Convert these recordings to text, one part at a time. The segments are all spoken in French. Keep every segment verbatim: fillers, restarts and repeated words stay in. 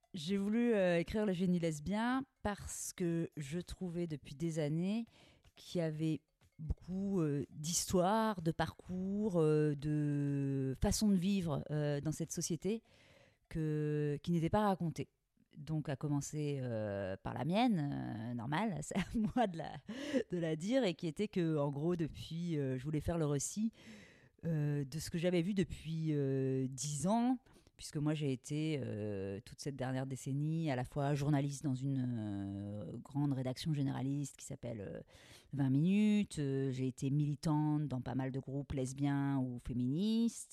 J'ai voulu euh, écrire Le génie lesbien parce que je trouvais depuis des années qu'il y avait beaucoup euh, d'histoires, de parcours, euh, de façons de vivre euh, dans cette société que, qui n'étaient pas racontées. Donc, à commencer euh, par la mienne, euh, normale, c'est à moi de la, de la dire, et qui était que, en gros, depuis, euh, je voulais faire le récit euh, de ce que j'avais vu depuis euh, dix ans, puisque moi j'ai été euh, toute cette dernière décennie à la fois journaliste dans une euh, grande rédaction généraliste qui s'appelle euh, vingt minutes, euh, j'ai été militante dans pas mal de groupes lesbiens ou féministes,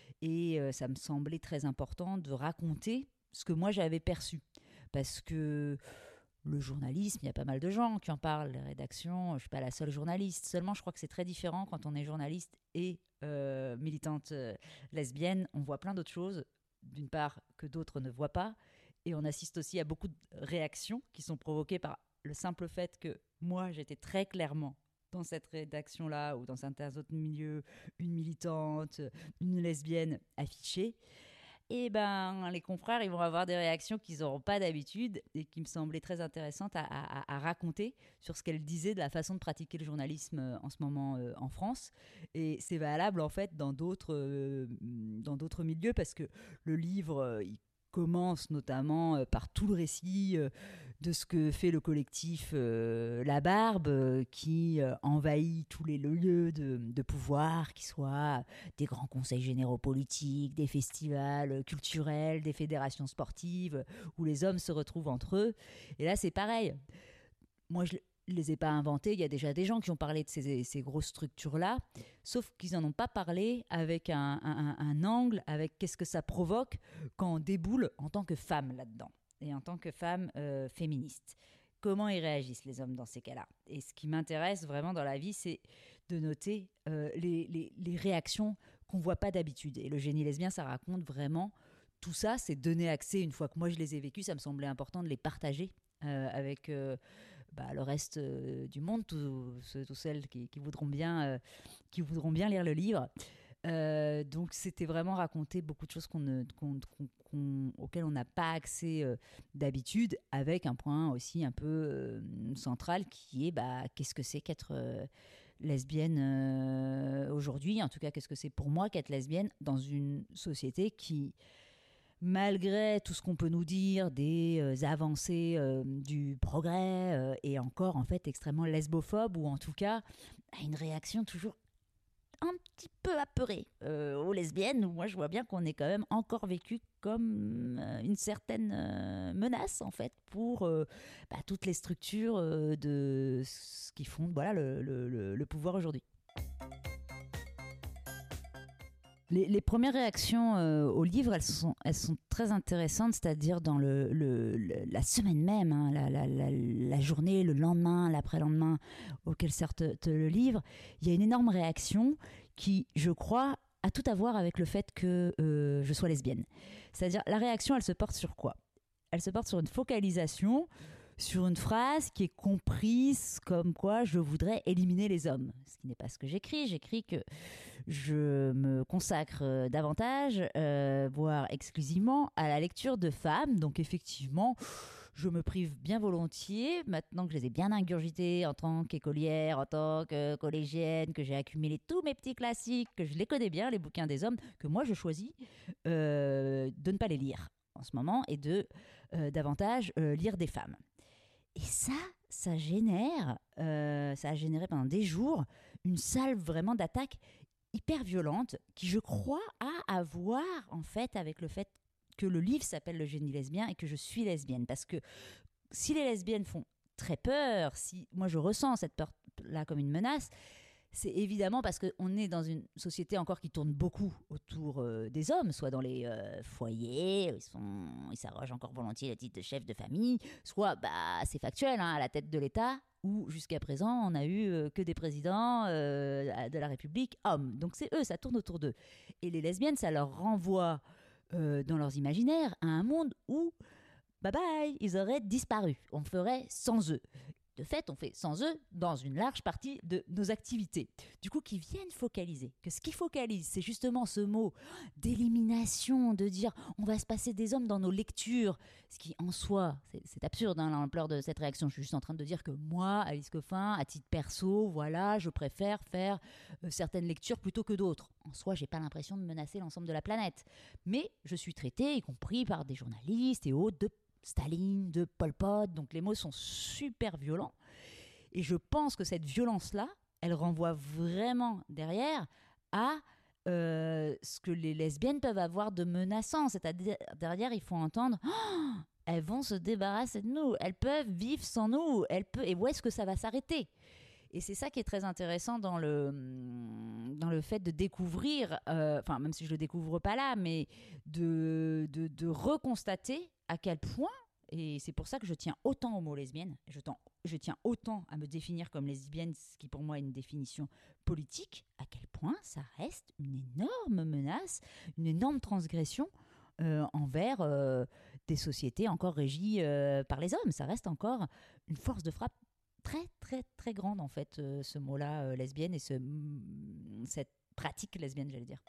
et euh, ça me semblait très important de raconter ce que moi j'avais perçu. Parce que le journalisme, il y a pas mal de gens qui en parlent, les rédactions, je ne suis pas la seule journaliste. Seulement, je crois que c'est très différent quand on est journaliste et euh, militante euh, lesbienne. On voit plein d'autres choses, d'une part, que d'autres ne voient pas. Et on assiste aussi à beaucoup de réactions qui sont provoquées par le simple fait que moi, j'étais très clairement dans cette rédaction-là ou dans certains autres milieux, une militante, une lesbienne affichée. Et ben, les confrères, ils vont avoir des réactions qu'ils n'auront pas d'habitude et qui me semblaient très intéressantes à, à- à raconter sur ce qu'elles disaient de la façon de pratiquer le journalisme euh, en ce moment euh, en France. Et c'est valable en fait dans d'autres euh, dans d'autres milieux, parce que le livre, euh, il commence notamment euh, par tout le récit euh, de ce que fait le collectif euh, La Barbe, euh, qui euh, envahit tous les lieux de, de pouvoir, qui soient des grands conseils généraux politiques, des festivals culturels, des fédérations sportives, où les hommes se retrouvent entre eux. Et là, c'est pareil. Moi, je ne les ai pas inventés. Il y a déjà des gens qui ont parlé de ces, ces grosses structures-là, sauf qu'ils n'en ont pas parlé avec un, un, un angle, avec qu'est-ce que ça provoque quand on déboule en tant que femme là-dedans, et en tant que femme euh, féministe. Comment ils réagissent, les hommes, dans ces cas-là. Et ce qui m'intéresse vraiment dans la vie, c'est de noter euh, les, les, les réactions qu'on ne voit pas d'habitude. Et le génie lesbien, ça raconte vraiment tout ça. C'est donner accès, une fois que moi je les ai vécus, ça me semblait important de les partager euh, avec euh, bah, le reste euh, du monde, tous tous celles qui, qui, voudront bien, euh, qui voudront bien lire le livre. Euh, donc c'était vraiment raconter beaucoup de choses qu'on ne, qu'on, qu'on, qu'on, auxquelles on n'a pas accès euh, d'habitude, avec un point aussi un peu euh, central qui est bah, qu'est-ce que c'est qu'être euh, lesbienne euh, aujourd'hui, en tout cas qu'est-ce que c'est pour moi qu'être lesbienne dans une société qui, malgré tout ce qu'on peut nous dire des euh, avancées euh, du progrès, euh, est encore en fait extrêmement lesbophobe, ou en tout cas a une réaction toujours un petit peu apeurée euh, aux lesbiennes, où moi je vois bien qu'on est quand même encore vécu comme euh, une certaine euh, menace en fait pour euh, bah, toutes les structures euh, de ce qui font voilà, le, le, le, le pouvoir aujourd'hui. Les, les premières réactions euh, au livre, elles sont, elles sont très intéressantes, c'est-à-dire dans le, le, le- la semaine même, hein, la, la, la, la journée, le lendemain, l'après-lendemain auquel sert te, te le livre. Il y a une énorme réaction qui, je crois, a tout à voir avec le fait que euh, je sois lesbienne. C'est-à-dire, la réaction, elle se porte sur quoi? Elle se porte sur une focalisation sur une phrase qui est comprise comme quoi je voudrais éliminer les hommes. Ce qui n'est pas ce que j'écris. J'écris que je me consacre euh, davantage, euh, voire exclusivement, à la lecture de femmes. Donc effectivement, je me prive bien volontiers, maintenant que je les ai bien ingurgitées en tant qu'écolière, en tant que collégienne, que j'ai accumulé tous mes petits classiques, que je les connais bien, les bouquins des hommes, que moi je choisis euh, de ne pas les lire en ce moment, et de euh, davantage euh, lire des femmes. Et ça, ça génère, euh, ça a généré pendant des jours une salve vraiment d'attaques hyper violente, qui je crois a à voir en fait avec le fait que le livre s'appelle Le génie lesbien et que je suis lesbienne. Parce que si les lesbiennes font très peur, si moi je ressens cette peur-là comme une menace, c'est évidemment parce qu'on est dans une société encore qui tourne beaucoup autour euh, des hommes, soit dans les euh, foyers, ils sont, ils s'arrogent encore volontiers le titre de chef de famille, soit, bah, c'est factuel, hein, à la tête de l'État, où jusqu'à présent on a eu euh, que des présidents euh, de la République hommes. Donc c'est eux, ça tourne autour d'eux. Et les lesbiennes, ça leur renvoie euh, dans leurs imaginaires à un monde où, bye bye, ils auraient disparu, on ferait sans eux. de fait, on fait sans eux dans une large partie de nos activités. Du coup, qui viennent focaliser, que ce qui focalise, c'est justement ce mot d'élimination, de dire on va se passer des hommes dans nos lectures, ce qui en soi, c'est, c'est absurde hein, l'ampleur de cette réaction. Je suis juste en train de dire que moi, Alice Coffin, à titre perso, voilà, je préfère faire euh, certaines lectures plutôt que d'autres. En soi, j'ai pas l'impression de menacer l'ensemble de la planète. Mais je suis traitée, y compris par des journalistes et autres, de Staline, de Pol Pot, donc les mots sont super violents. Et je pense que cette violence-là, elle renvoie vraiment derrière à euh, ce que les lesbiennes peuvent avoir de menaçant. C'est-à-dire, derrière, il faut entendre oh, elles vont se débarrasser de nous, elles peuvent vivre sans nous, elles peuvent... et où est-ce que ça va s'arrêter ? Et c'est ça qui est très intéressant dans le, dans le fait de découvrir, euh, enfin même si je ne le découvre pas là, mais de, de, de reconstater à quel point, et c'est pour ça que je tiens autant au mot lesbienne, je, tends, je tiens autant à me définir comme lesbienne, ce qui pour moi est une définition politique, à quel point ça reste une énorme menace, une énorme transgression euh, envers euh, des sociétés encore régies euh, par les hommes. Ça reste encore une force de frappe très très très grande en fait euh, ce mot-là euh, lesbienne et ce, mm, cette pratique lesbienne j'allais dire.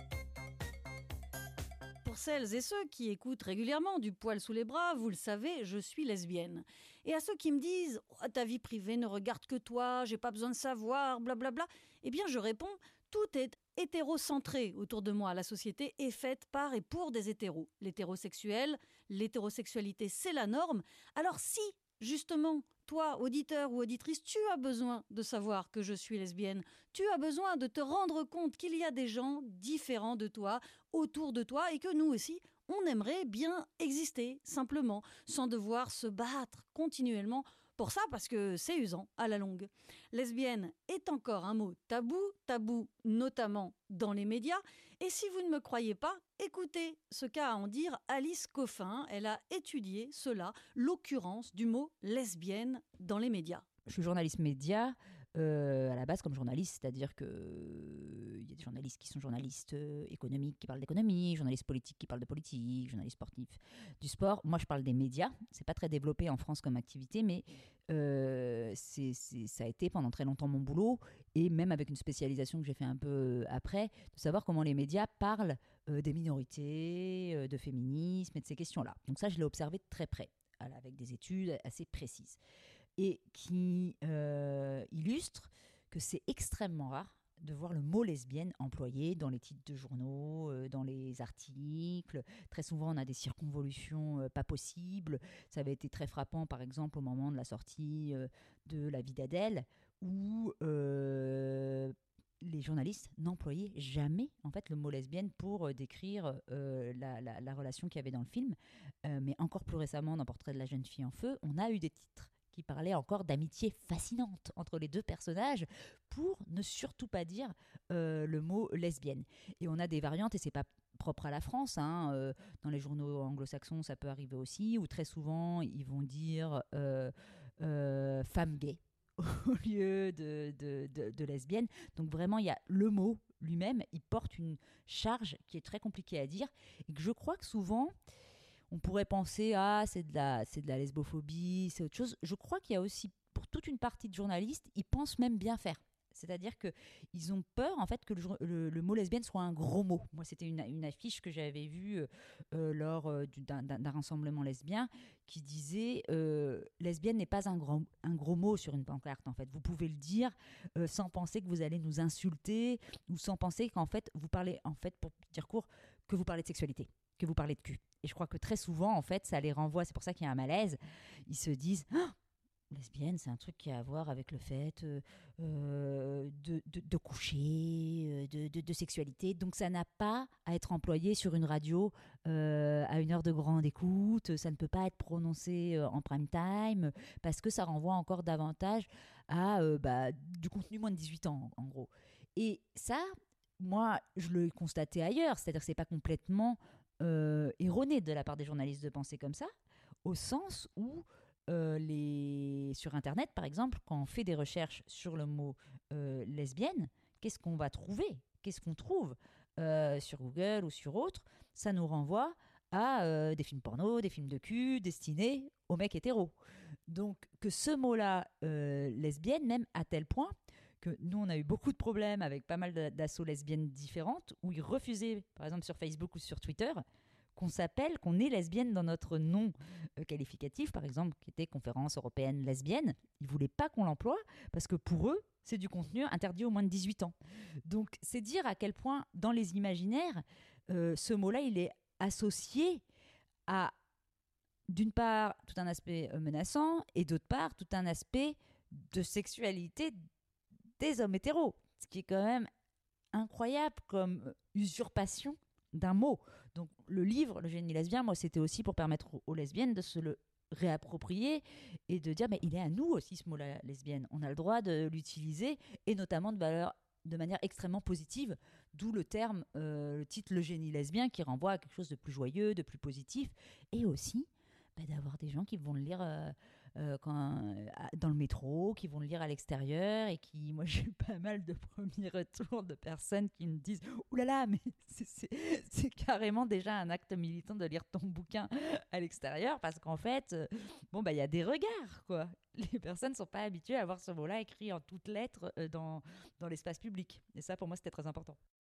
Pour celles et ceux qui écoutent régulièrement du poil sous les bras, vous le savez, je suis lesbienne. Et à ceux qui me disent oh, ta vie privée ne regarde que toi, j'ai pas besoin de savoir, blablabla, eh bien je réponds tout est hétérocentré autour de moi. La société est faite par et pour des hétéros. L'hétérosexuel, l'hétérosexualité c'est la norme. Alors si justement, toi, auditeur ou auditrice, tu as besoin de savoir que je suis lesbienne. Tu as besoin de te rendre compte qu'il y a des gens différents de toi, autour de toi, et que nous aussi, on aimerait bien exister, simplement, sans devoir se battre continuellement pour ça, parce que c'est usant à la longue. Lesbienne est encore un mot tabou, tabou notamment dans les médias. Et si vous ne me croyez pas, écoutez ce qu'a à en dire Alice Coffin. Elle a étudié cela, l'occurrence du mot lesbienne dans les médias. Je suis journaliste média euh, à la base comme journaliste, c'est-à-dire que il euh, y a des journalistes qui sont journalistes euh, économiques qui parlent d'économie, journalistes politiques qui parlent de politique, journalistes sportifs du sport. Moi, je parle des médias. C'est pas très développé en France comme activité, mais euh, c'est, c'est, ça a été pendant très longtemps mon boulot, et même avec une spécialisation que j'ai fait un peu après, de savoir comment les médias parlent euh, des minorités, euh, de féminisme et de ces questions-là. Donc ça, je l'ai observé de très près, avec des études assez précises, et qui euh, illustre que c'est extrêmement rare de voir le mot lesbienne employé dans les titres de journaux, euh, dans les articles. Très souvent, on a des circonvolutions euh, pas possibles. Ça avait été très frappant, par exemple, au moment de la sortie euh, de La vie d'Adèle, où euh, les journalistes n'employaient jamais en fait, le mot lesbienne pour euh, décrire euh, la, la, la relation qu'il y avait dans le film. Euh, mais encore plus récemment, dans Portrait de la jeune fille en feu, on a eu des titres qui parlait encore d'amitié fascinante entre les deux personnages, pour ne surtout pas dire euh, le mot lesbienne. Et on a des variantes, et c'est pas propre à la France, hein, euh, dans les journaux anglo-saxons ça peut arriver aussi, où très souvent ils vont dire euh, euh, femme gay au lieu de, de, de, de lesbienne. Donc vraiment, il y a le mot lui-même, il porte une charge qui est très compliquée à dire, et que je crois que souvent on pourrait penser ah c'est de la c'est de la lesbophobie, c'est autre chose. Je crois qu'il y a aussi pour toute une partie de journalistes, ils pensent même bien faire. C'est-à-dire que ils ont peur en fait que le, le, le mot lesbienne soit un gros mot. Moi, c'était une, une affiche que j'avais vue euh, lors euh, d'un, d'un rassemblement lesbien qui disait euh, lesbienne n'est pas un gros, un gros mot sur une pancarte. En fait, vous pouvez le dire euh, sans penser que vous allez nous insulter, ou sans penser qu'en fait vous parlez, en fait pour dire court, que vous parlez de sexualité, que vous parlez de cul. Et je crois que très souvent, en fait, ça les renvoie. C'est pour ça qu'il y a un malaise. Ils se disent oh, lesbienne, c'est un truc qui a à voir avec le fait euh, euh, de, de, de coucher, de, de, de sexualité. Donc, ça n'a pas à être employé sur une radio euh, à une heure de grande écoute. Ça ne peut pas être prononcé euh, en prime time, parce que ça renvoie encore davantage à euh, bah, du contenu moins de dix-huit ans, en, en gros. Et ça, moi, je l'ai constaté ailleurs. C'est-à-dire que ce n'est pas complètement Euh, erroné de la part des journalistes de penser comme ça, au sens où euh, les... sur Internet, par exemple, quand on fait des recherches sur le mot euh, lesbienne, qu'est-ce qu'on va trouver ? Qu'est-ce qu'on trouve euh, sur Google ou sur autre ? Ça nous renvoie à euh, des films porno, des films de cul destinés aux mecs hétéros. Donc que ce mot-là, euh, lesbienne, même à tel point que nous, on a eu beaucoup de problèmes avec pas mal d'assauts lesbiennes différentes, où ils refusaient, par exemple sur Facebook ou sur Twitter, qu'on s'appelle, qu'on est lesbienne dans notre nom euh, qualificatif, par exemple, qui était Conférence européenne lesbienne. Ils ne voulaient pas qu'on l'emploie, parce que pour eux, c'est du contenu interdit aux moins de dix-huit ans. Donc c'est dire à quel point, dans les imaginaires, euh, ce mot-là, il est associé à, d'une part, tout un aspect euh, menaçant, et d'autre part, tout un aspect de sexualité des hommes hétéros, ce qui est quand même incroyable comme usurpation d'un mot. Donc le livre, Le génie lesbien, moi c'était aussi pour permettre aux lesbiennes de se le réapproprier et de dire mais il est à nous aussi ce mot-là, lesbienne. On a le droit de l'utiliser et notamment de, valeur, de manière extrêmement positive, d'où le terme, euh, le titre Le génie lesbien qui renvoie à quelque chose de plus joyeux, de plus positif et aussi bah, d'avoir des gens qui vont le lire... Euh, Euh, quand, euh, dans le métro, qui vont le lire à l'extérieur et qui, moi j'ai eu pas mal de premiers retours de personnes qui me disent « Ouh là là, mais c'est, c'est, c'est carrément déjà un acte militant de lire ton bouquin à l'extérieur parce qu'en fait, euh, bon bah il y a des regards quoi. Les personnes ne sont pas habituées à voir ce mot-là écrit en toutes lettres euh, dans, dans l'espace public. Et ça pour moi c'était très important.